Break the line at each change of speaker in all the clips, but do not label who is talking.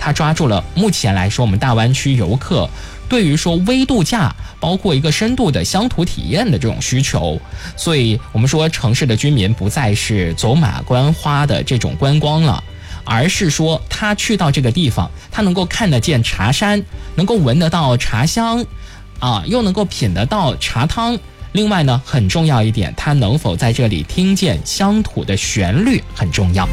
它抓住了目前来说我们大湾区游客对于说微度假包括一个深度的乡土体验的这种需求，所以我们说城市的居民不再是走马观花的这种观光了，而是说他去到这个地方，他能够看得见茶山，能够闻得到茶香又能够品得到茶汤。另外呢，很重要一点，他能否在这里听见乡土的旋律很重要。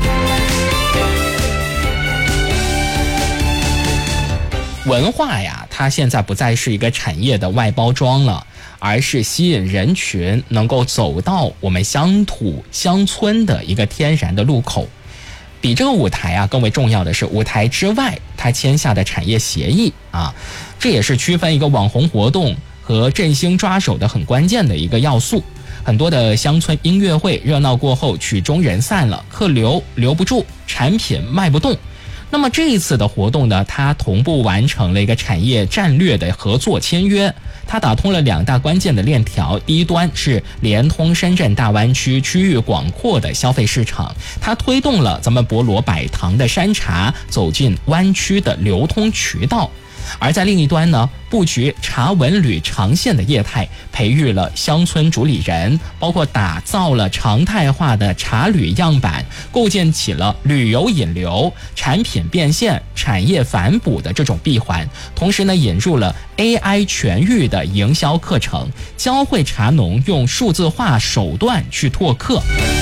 文化呀，它现在不再是一个产业的外包装了，而是吸引人群能够走到我们乡土乡村的一个天然的路口。比这个舞台更为重要的是舞台之外它签下的产业协议这也是区分一个网红活动和振兴抓手的很关键的一个要素。很多的乡村音乐会热闹过后曲终人散了，客流留不住，产品卖不动。那么这一次的活动呢，它同步完成了一个产业战略的合作签约，它打通了2大关键的链条。第一端是连通深圳大湾区区域广阔的消费市场，它推动了咱们博罗百堂的山茶走进湾区的流通渠道。而在另一端呢，布局茶文旅长线的业态，培育了乡村主理人，包括打造了常态化的茶旅样板，构建起了旅游引流、产品变现、产业反哺的这种闭环。同时呢，引入了 AI 全域的营销课程，教会茶农用数字化手段去拓客。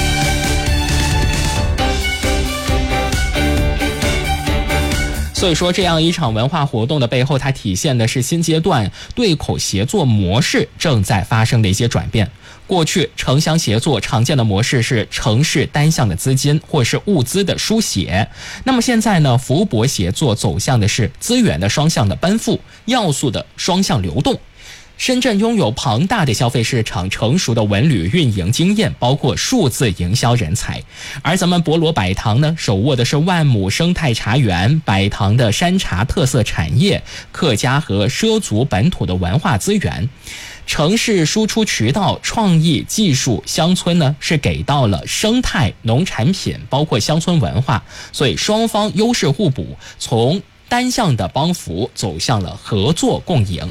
所以说，这样一场文化活动的背后，它体现的是新阶段对口协作模式正在发生的一些转变。过去城乡协作常见的模式是城市单向的资金或是物资的输血，那么现在呢，福博协作走向的是资源的双向的奔赴，要素的双向流动。深圳拥有庞大的消费市场、成熟的文旅运营经验，包括数字营销人才。而咱们博罗百堂呢，手握的是万亩生态茶园、百堂的山茶特色产业、客家和畲族本土的文化资源。城市输出渠道、创意、技术，乡村呢是给到了生态、农产品，包括乡村文化，所以双方优势互补，从单向的帮扶走向了合作共赢。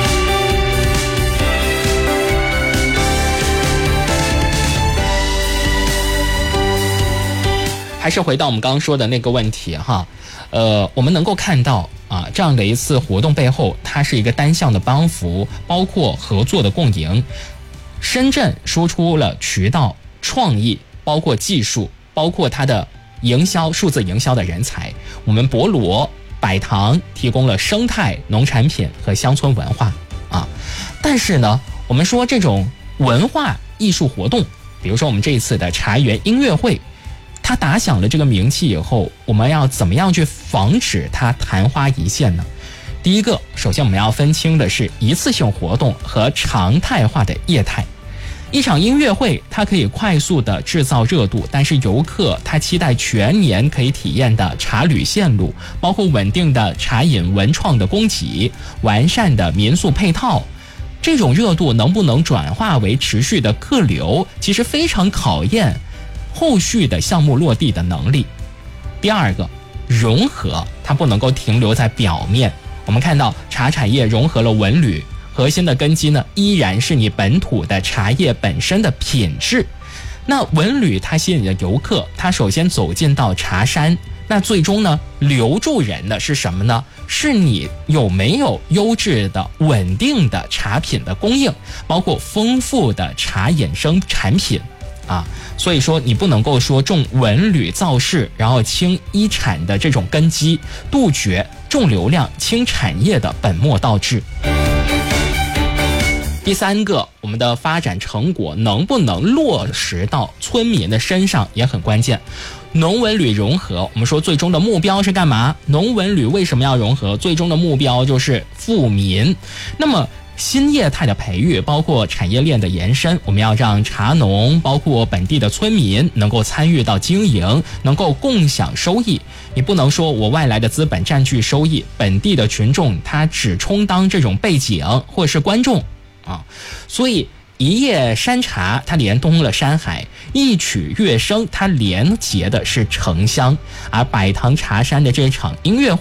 还是回到我们刚刚说的那个问题我们能够看到这样的一次活动背后，它是一个单向的帮扶，包括合作的共赢。深圳输出了渠道、创意，包括技术，包括它的营销、数字营销的人才。我们博罗百堂提供了生态、农产品和乡村文化但是呢，我们说这种文化艺术活动，比如说我们这一次的茶园音乐会，它打响了这个名气以后，我们要怎么样去防止它昙花一现呢？第一个，首先我们要分清的是一次性活动和常态化的业态。一场音乐会它可以快速的制造热度，但是游客他期待全年可以体验的茶旅线路，包括稳定的茶饮文创的供给，完善的民宿配套，这种热度能不能转化为持续的客流，其实非常考验后续的项目落地的能力。第二个，融合它不能够停留在表面。我们看到茶产业融合了文旅，核心的根基呢依然是你本土的茶叶本身的品质。那文旅它吸引的游客，它首先走进到茶山，那最终呢留住人的是什么呢？是你有没有优质的稳定的茶品的供应，包括丰富的茶衍生产品所以说你不能够说重文旅造势，然后轻一产的这种根基，杜绝重流量轻产业的本末倒置。第三个，我们的发展成果能不能落实到村民的身上也很关键。农文旅融合，我们说最终的目标是干嘛？农文旅为什么要融合？最终的目标就是富民。那么新业态的培育，包括产业链的延伸，我们要让茶农包括本地的村民能够参与到经营，能够共享收益。你不能说我外来的资本占据收益，本地的群众他只充当这种背景或是观众所以一叶山茶它连通了山海，一曲乐声它连结的是城乡。而百堂茶山的这场音乐会